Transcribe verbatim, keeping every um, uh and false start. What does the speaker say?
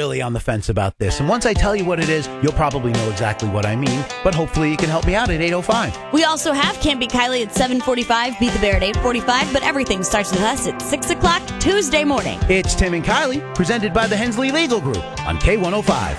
really on the fence about this. And once I tell you what it is, you'll probably know exactly what I mean. But hopefully you can help me out at eight oh five. We also have Can't Beat Kylie at seven forty-five, Beat the Bear at eight forty-five, but everything starts with us at six o'clock Tuesday morning. It's Tim and Kylie, presented by the Hensley Legal Group on K one oh five.